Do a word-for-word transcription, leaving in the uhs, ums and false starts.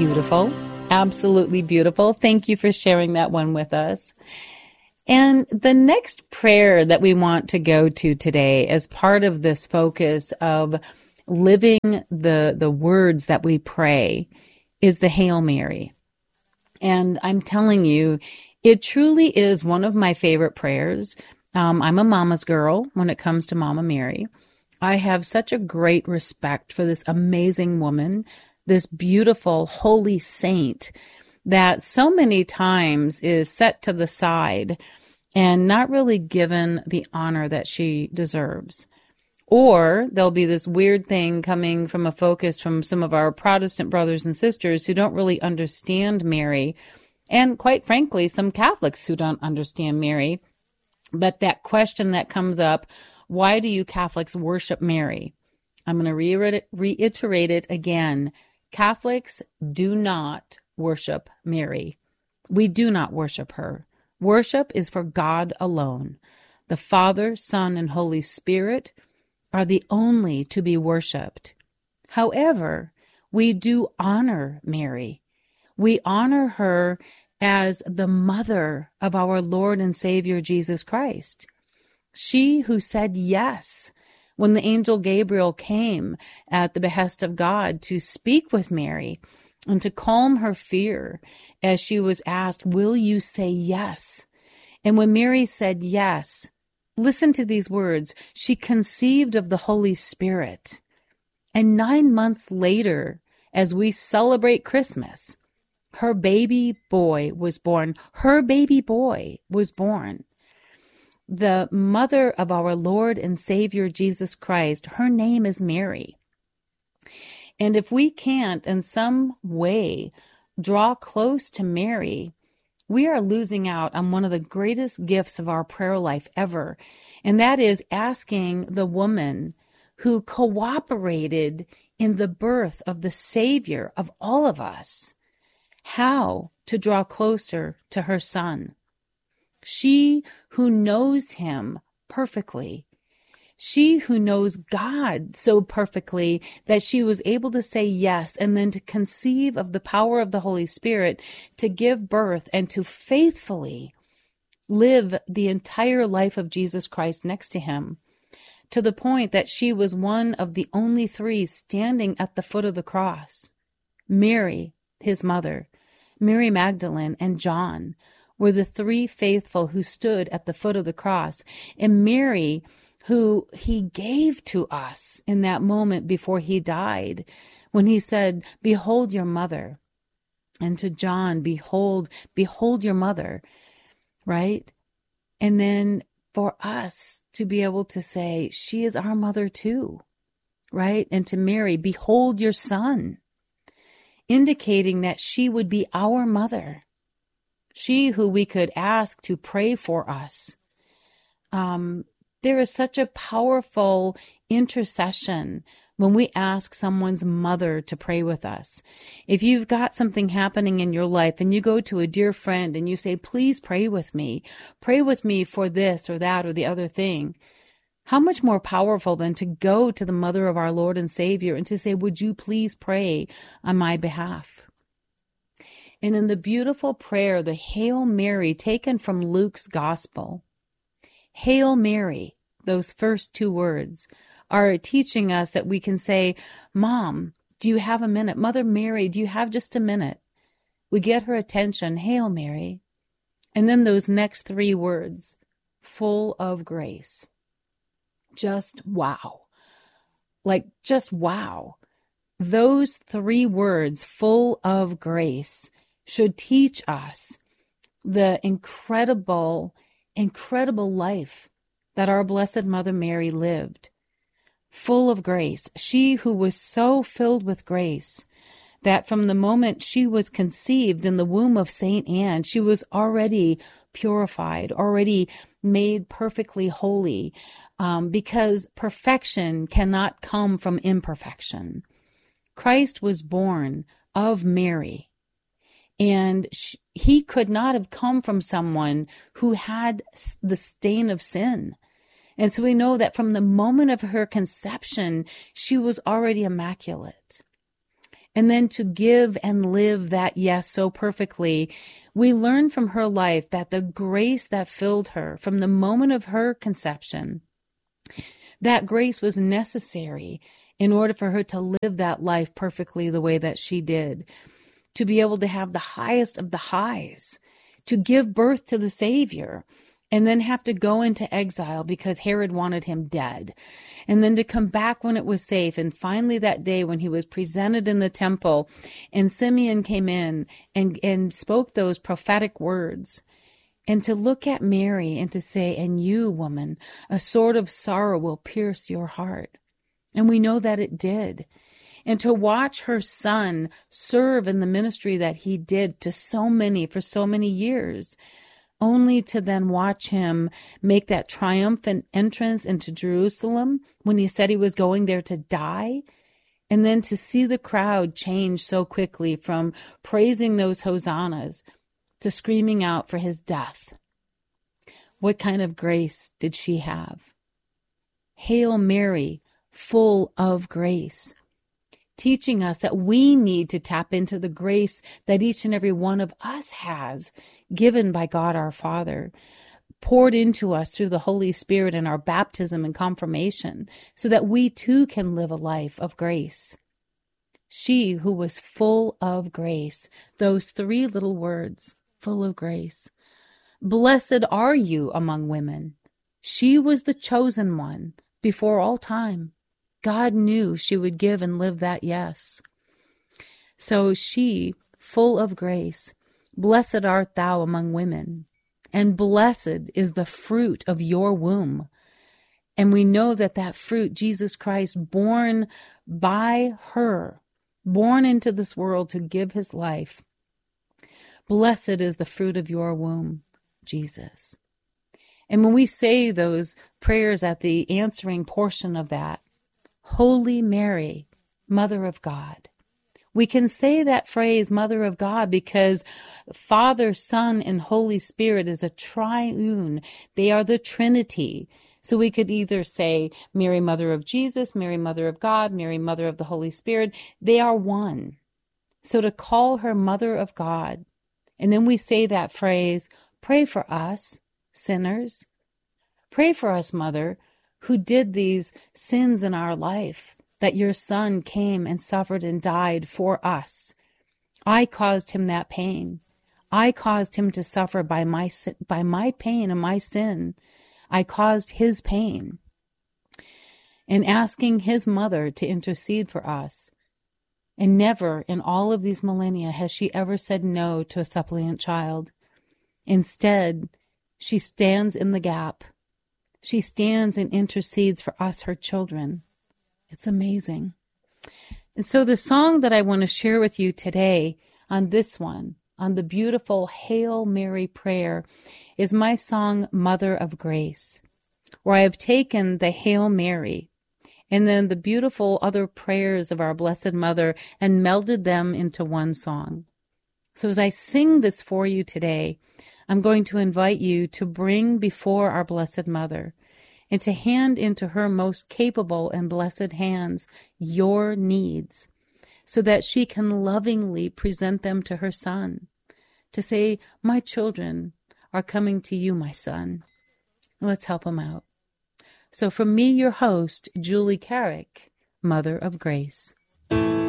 beautiful. Absolutely beautiful. Thank you for sharing that one with us. And the next prayer that we want to go to today as part of this focus of living the, the words that we pray is the Hail Mary. And I'm telling you, it truly is one of my favorite prayers. Um, I'm a mama's girl when it comes to Mama Mary. I have such a great respect for this amazing woman, this beautiful, holy saint that so many times is set to the side and not really given the honor that she deserves. Or there'll be this weird thing coming from a focus from some of our Protestant brothers and sisters who don't really understand Mary, and quite frankly, some Catholics who don't understand Mary. But that question that comes up, why do you Catholics worship Mary? I'm going to reiterate, reiterate it again. Catholics do not worship Mary. We do not worship her. Worship is for God alone. The Father, Son, and Holy Spirit are the only to be worshiped. However, we do honor Mary. We honor her as the mother of our Lord and Savior Jesus Christ. She who said yes when the angel Gabriel came at the behest of God to speak with Mary and to calm her fear as she was asked, will you say yes? And when Mary said yes, listen to these words, she conceived of the Holy Spirit. And nine months later, as we celebrate Christmas, her baby boy was born. Her baby boy was born. The mother of our Lord and Savior Jesus Christ, her name is Mary. And if we can't in some way draw close to Mary, we are losing out on one of the greatest gifts of our prayer life ever. And that is asking the woman who cooperated in the birth of the Savior of all of us how to draw closer to her Son. She who knows him perfectly. She who knows God so perfectly that she was able to say yes and then to conceive of the power of the Holy Spirit to give birth and to faithfully live the entire life of Jesus Christ next to him, to the point that she was one of the only three standing at the foot of the cross. Mary, his mother, Mary Magdalene, and John were the three faithful who stood at the foot of the cross. And Mary, who he gave to us in that moment before he died, when he said, behold your mother. And to John, behold, behold your mother, right? And then for us to be able to say, she is our mother too, right? And to Mary, behold your son, indicating that she would be our mother. She who we could ask to pray for us. Um, there is such a powerful intercession when we ask someone's mother to pray with us. If you've got something happening in your life and you go to a dear friend and you say, please pray with me, pray with me for this or that or the other thing, how much more powerful than to go to the mother of our Lord and Savior and to say, would you please pray on my behalf? And in the beautiful prayer, the Hail Mary taken from Luke's Gospel, Hail Mary, those first two words, are teaching us that we can say, Mom, do you have a minute? Mother Mary, do you have just a minute? We get her attention, Hail Mary. And then those next three words, full of grace. Just wow. Like, just wow. Those three words, full of grace, should teach us the incredible, incredible life that our Blessed Mother Mary lived. Full of grace. She who was so filled with grace that from the moment she was conceived in the womb of Saint Anne, she was already purified, already made perfectly holy, um, because perfection cannot come from imperfection. Christ was born of Mary, and she, he could not have come from someone who had the stain of sin. And so we know that from the moment of her conception, she was already immaculate. and then to give and live that yes so perfectly. We learn from her life that the grace that filled her from the moment of her conception, that grace was necessary in order for her to live that life perfectly the way that she did, to be able to have the highest of the highs, to give birth to the Savior, and then have to go into exile because Herod wanted him dead, and then to come back when it was safe. And finally that day when he was presented in the temple and Simeon came in and, and spoke those prophetic words, and to look at Mary and to say, and you, woman, a sword of sorrow will pierce your heart. And we know that it did. And to watch her son serve in the ministry that he did to so many for so many years, only to then watch him make that triumphant entrance into Jerusalem when he said he was going there to die, and then to see the crowd change so quickly from praising those hosannas to screaming out for his death. What kind of grace did she have? Hail Mary, full of grace, teaching us that we need to tap into the grace that each and every one of us has, given by God our Father, poured into us through the Holy Spirit in our baptism and confirmation, so that we too can live a life of grace. She who was full of grace, those three little words, full of grace. Blessed are you among women. She was the chosen one before all time. God knew she would give and live that yes. So she, full of grace, blessed art thou among women, and blessed is the fruit of your womb. And we know that that fruit, Jesus Christ, born by her, born into this world to give his life. Blessed is the fruit of your womb, Jesus. And when we say those prayers at the answering portion of that, Holy Mary, Mother of God, we can say that phrase, Mother of God, because Father, Son, and Holy Spirit is a triune. They are the Trinity. So we could either say Mary, Mother of Jesus, Mary, Mother of God, Mary, Mother of the Holy Spirit. They are one. So to call her Mother of God, and then we say that phrase, pray for us, sinners. Pray for us, Mother, who did these sins in our life, that your Son came and suffered and died for us. I caused him that pain. I caused him to suffer by my, by my pain and my sin. I caused his pain. And asking his mother to intercede for us. And never in all of these millennia has she ever said no to a suppliant child. Instead, she stands in the gap. She stands and intercedes for us, her children. It's amazing. And so the song that I want to share with you today on this one, on the beautiful Hail Mary prayer, is my song, Mother of Grace, where I have taken the Hail Mary and then the beautiful other prayers of our Blessed Mother and melded them into one song. So as I sing this for you today, I'm going to invite you to bring before our Blessed Mother and to hand into her most capable and blessed hands your needs, so that she can lovingly present them to her Son, to say, my children are coming to you, my Son. Let's help them out. So from me, your host, Julie Carrick, Mother of Grace.